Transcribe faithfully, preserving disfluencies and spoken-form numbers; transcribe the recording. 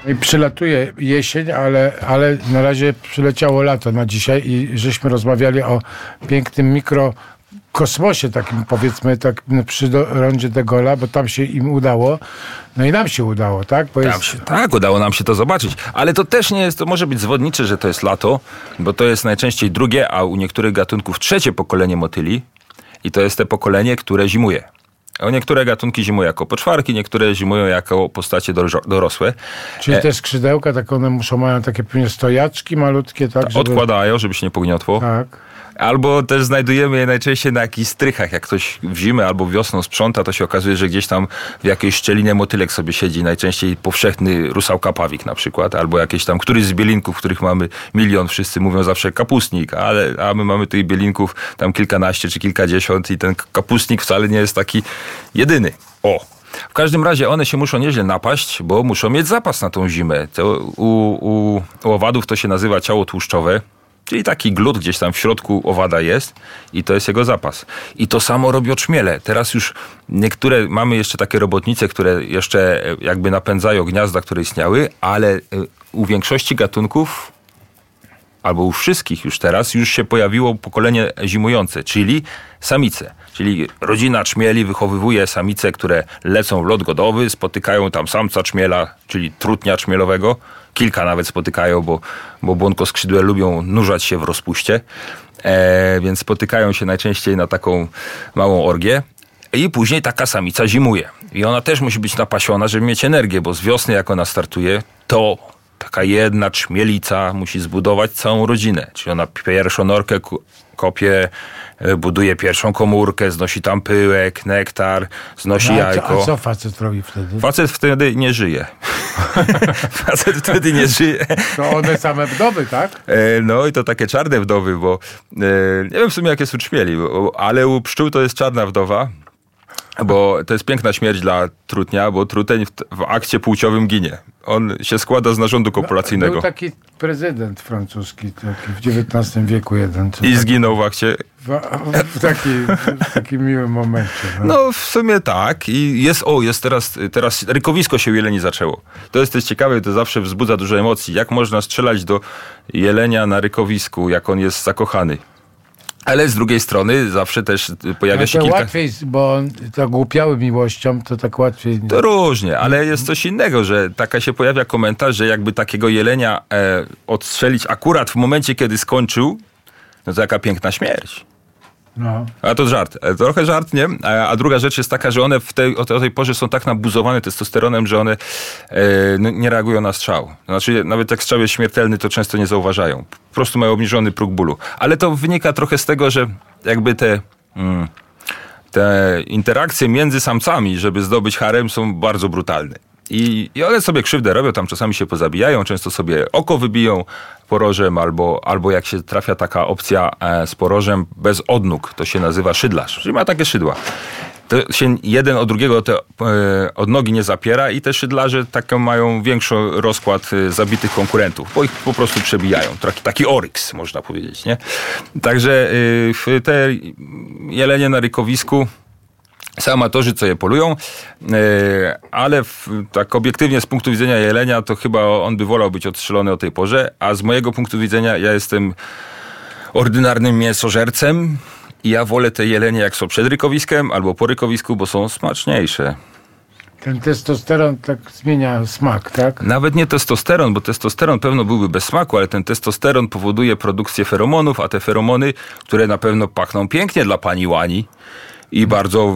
I przylatuje jesień, ale, ale na razie przyleciało lato na dzisiaj i żeśmy rozmawiali o pięknym mikrokosmosie, takim powiedzmy, tak przy do, rondzie de Gaulle'a, bo tam się im udało. No i nam się udało, tak? Bo jest... się, tak, udało nam się to zobaczyć. Ale to też nie jest, to może być zwodnicze, że to jest lato, bo to jest najczęściej drugie, a u niektórych gatunków trzecie pokolenie motyli i to jest te pokolenie, które zimuje. O niektóre gatunki zimują jako poczwarki, niektóre zimują jako postacie dorosłe. Czyli te skrzydełka, tak one muszą, mają takie pewnie stojaczki malutkie, tak? Żeby... Odkładają, żeby się nie pogniotło. Tak. Albo też znajdujemy je najczęściej na jakichś strychach. Jak ktoś w zimę albo wiosną sprząta, to się okazuje, że gdzieś tam w jakiejś szczelinie motylek sobie siedzi. Najczęściej powszechny rusałka-pawik na przykład. Albo jakieś tam, któryś z bielinków, których mamy milion. Wszyscy mówią zawsze kapustnik, ale, a my mamy tych bielinków tam kilkanaście czy kilkadziesiąt i ten kapustnik wcale nie jest taki jedyny. O! W każdym razie one się muszą nieźle napaść, bo muszą mieć zapas na tą zimę. To u, u, u owadów to się nazywa ciało tłuszczowe. Czyli taki glut gdzieś tam w środku owada jest i to jest jego zapas. I to samo robią czmiele. Teraz już niektóre, mamy jeszcze takie robotnice, które jeszcze jakby napędzają gniazda, które istniały, ale u większości gatunków, albo u wszystkich już teraz, już się pojawiło pokolenie zimujące, czyli samice. Czyli rodzina czmieli wychowywuje samice, które lecą w lot godowy, spotykają tam samca czmiela, czyli trutnia czmielowego. Kilka nawet spotykają, bo, bo błonkoskrzydłe lubią nurzać się w rozpuście. E, więc spotykają się najczęściej na taką małą orgię. I później taka samica zimuje. I ona też musi być napasiona, żeby mieć energię, bo z wiosny jak ona startuje, to taka jedna czmielica musi zbudować całą rodzinę. Czyli ona pierwszą norkę kopie, buduje pierwszą komórkę, znosi tam pyłek, nektar, znosi no, a jajko. Co, a co facet robi wtedy? Facet wtedy nie żyje. Facet wtedy nie żyje. To one same wdowy, tak? No i to takie czarne wdowy, bo nie wiem w sumie jak jest u czmieli, ale u pszczół to jest czarna wdowa. Bo to jest piękna śmierć dla trutnia, bo truteń w, w akcie płciowym ginie. On się składa z narządu kopulacyjnego. Był taki prezydent francuski taki w dziewiętnastym wieku jeden. I tak, zginął w akcie. W, w, taki, w takim miłym momencie. No. no w sumie tak. I jest, o, jest teraz, teraz rykowisko się u jeleni zaczęło. To jest też ciekawe, to zawsze wzbudza dużo emocji. Jak można strzelać do jelenia na rykowisku, jak on jest zakochany. Ale z drugiej strony zawsze też pojawia no się kilka... łatwiej, bo on tak głupiały miłością, to tak łatwiej... To różnie, ale jest coś innego, że taka się pojawia komentarz, że jakby takiego jelenia e, odstrzelić akurat w momencie, kiedy skończył, no to jaka piękna śmierć. No. A to żart. Trochę żart, nie? A, a druga rzecz jest taka, że one w tej, o tej porze są tak nabuzowane testosteronem, że one e, no, nie reagują na strzał. Znaczy, nawet jak strzał jest śmiertelny, to często nie zauważają. Po prostu mają obniżony próg bólu. Ale to wynika trochę z tego, że jakby te... Mm, te interakcje między samcami, żeby zdobyć harem, są bardzo brutalne. I, I one sobie krzywdę robią, tam czasami się pozabijają, często sobie oko wybiją porożem, albo, albo jak się trafia taka opcja e, z porożem bez odnóg, to się nazywa szydlarz, czyli ma takie szydła. To się jeden od drugiego te e, odnogi nie zapiera i te szydlarze taką mają większy rozkład e, zabitych konkurentów, bo ich po prostu przebijają. Taki, taki oryks, można powiedzieć, nie? Także e, te jelenie na rykowisku są amatorzy, co je polują, ale w, tak obiektywnie z punktu widzenia jelenia, to chyba on by wolał być odstrzelony o tej porze, a z mojego punktu widzenia ja jestem ordynarnym mięsożercem i ja wolę te jelenie jak są przed rykowiskiem albo po rykowisku, bo są smaczniejsze. Ten testosteron tak zmienia smak, tak? Nawet nie testosteron, bo testosteron pewno byłby bez smaku, ale ten testosteron powoduje produkcję feromonów, a te feromony, które na pewno pachną pięknie dla pani łani i bardzo